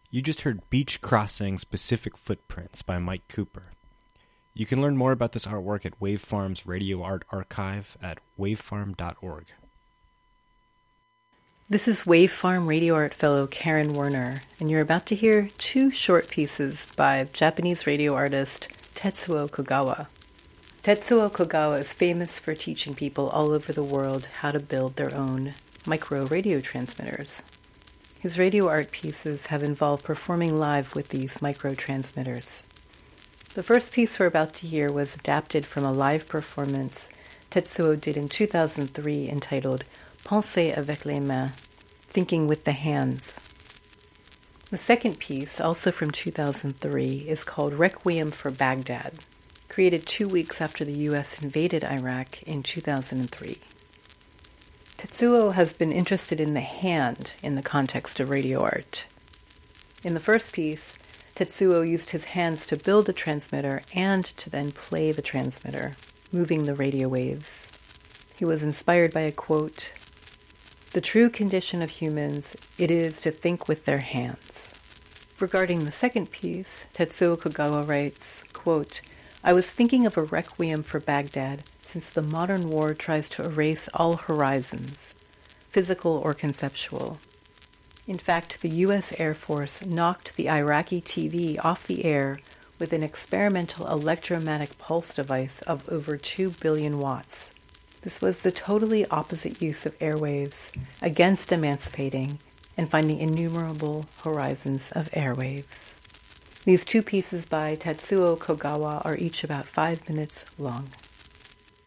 You just heard Beach Crossing Specific Footprints by Mike Cooper. You can learn more about this artwork at Wavefarm's Radio Art Archive at wavefarm.org. This is Wavefarm Radio Art fellow Karen Werner, and you're about to hear two short pieces by Japanese radio artist Tetsuo Kogawa. Tetsuo Kogawa is famous for teaching people all over the world how to build their own micro radio transmitters. His radio art pieces have involved performing live with these micro transmitters. The first piece we're about to hear was adapted from a live performance Tetsuo did in 2003 entitled Penser avec les mains, Thinking with the Hands. The second piece, also from 2003, is called Requiem for Baghdad, created 2 weeks after the U.S. invaded Iraq in 2003. Tetsuo has been interested in the hand in the context of radio art. In the first piece, Tetsuo used his hands to build the transmitter and to then play the transmitter, moving the radio waves. He was inspired by a quote, "The true condition of humans, it is to think with their hands." Regarding the second piece, Tetsuo Kogawa writes, quote, "I was thinking of a requiem for Baghdad since the modern war tries to erase all horizons, physical or conceptual. In fact, the U.S. Air Force knocked the Iraqi TV off the air with an experimental electromagnetic pulse device of over 2 billion watts. This was the totally opposite use of airwaves against emancipating and finding innumerable horizons of airwaves." These two pieces by Tetsuo Kogawa are each about 5 minutes long.